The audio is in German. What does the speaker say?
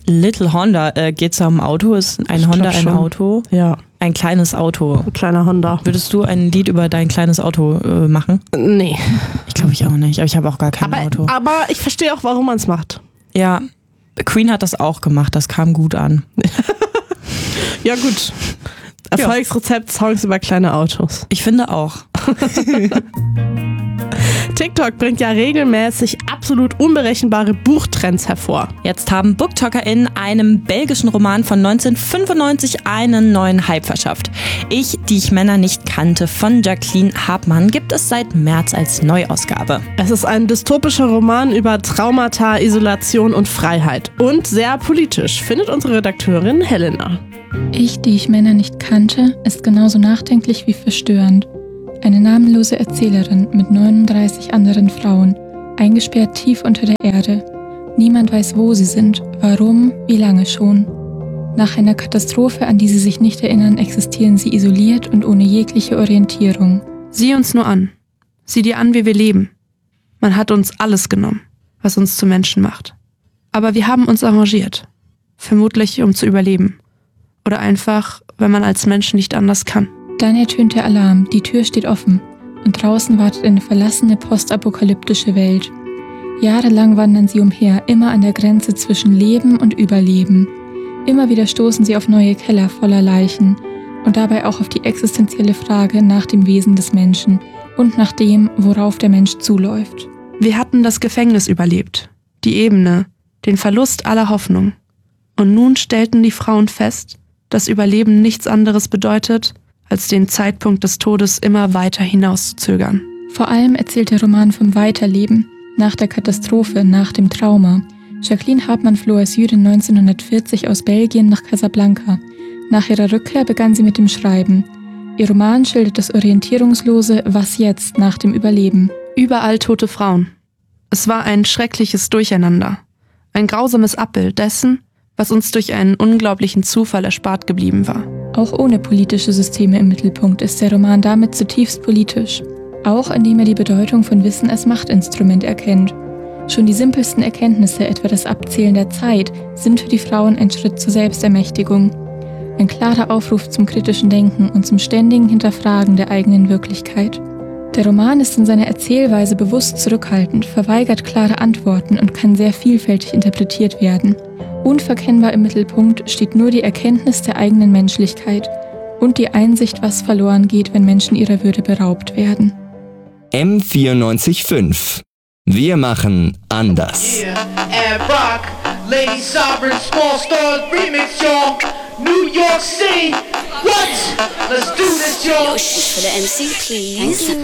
Little Honda, geht's da um ein Auto? Ist ein Honda ein Auto? Ja. Ein kleines Auto. Ein kleiner Honda. Würdest du ein Lied über dein kleines Auto machen? Nee. Ich glaube ich auch nicht, aber ich habe auch gar kein Auto. Aber ich verstehe auch, warum man es macht. Ja, Queen hat das auch gemacht, das kam gut an. Ja gut. Erfolgsrezept, Songs über kleine Autos. Ich finde auch. TikTok bringt ja regelmäßig absolut unberechenbare Buchtrends hervor. Jetzt haben BooktalkerInnen einem belgischen Roman von 1995 einen neuen Hype verschafft. Ich, die ich Männer nicht kannte, von Jacqueline Hartmann, gibt es seit März als Neuausgabe. Es ist ein dystopischer Roman über Traumata, Isolation und Freiheit. Und sehr politisch, findet unsere Redakteurin Helena. Ich, die ich Männer nicht kannte, ist genauso nachdenklich wie verstörend. Eine namenlose Erzählerin mit 39 anderen Frauen, eingesperrt tief unter der Erde. Niemand weiß, wo sie sind, warum, wie lange schon. Nach einer Katastrophe, an die sie sich nicht erinnern, existieren sie isoliert und ohne jegliche Orientierung. Sieh uns nur an. Sieh dir an, wie wir leben. Man hat uns alles genommen, was uns zu Menschen macht. Aber wir haben uns arrangiert. Vermutlich, um zu überleben. Oder einfach, wenn man als Mensch nicht anders kann. Dann ertönt der Alarm, die Tür steht offen und draußen wartet eine verlassene postapokalyptische Welt. Jahrelang wandern sie umher, immer an der Grenze zwischen Leben und Überleben. Immer wieder stoßen sie auf neue Keller voller Leichen und dabei auch auf die existenzielle Frage nach dem Wesen des Menschen und nach dem, worauf der Mensch zuläuft. Wir hatten das Gefängnis überlebt, die Ebene, den Verlust aller Hoffnung. Und nun stellten die Frauen fest, dass Überleben nichts anderes bedeutet, als den Zeitpunkt des Todes immer weiter hinauszuzögern. Vor allem erzählt der Roman vom Weiterleben, nach der Katastrophe, nach dem Trauma. Jacqueline Hartmann floh als Jüdin 1940 aus Belgien nach Casablanca. Nach ihrer Rückkehr begann sie mit dem Schreiben. Ihr Roman schildert das orientierungslose Was jetzt nach dem Überleben. Überall tote Frauen. Es war ein schreckliches Durcheinander. Ein grausames Abbild dessen, was uns durch einen unglaublichen Zufall erspart geblieben war. Auch ohne politische Systeme im Mittelpunkt ist der Roman damit zutiefst politisch. Auch indem er die Bedeutung von Wissen als Machtinstrument erkennt. Schon die simpelsten Erkenntnisse, etwa das Abzählen der Zeit, sind für die Frauen ein Schritt zur Selbstermächtigung. Ein klarer Aufruf zum kritischen Denken und zum ständigen Hinterfragen der eigenen Wirklichkeit. Der Roman ist in seiner Erzählweise bewusst zurückhaltend, verweigert klare Antworten und kann sehr vielfältig interpretiert werden. Unverkennbar im Mittelpunkt steht nur die Erkenntnis der eigenen Menschlichkeit und die Einsicht, was verloren geht, wenn Menschen ihrer Würde beraubt werden. M94.5. Wir machen anders. Yeah, Ad Rock, Lady Sovereign, Small Stars Remix, y'all. New York City, what? Let's do this, y'all. For the MC, please.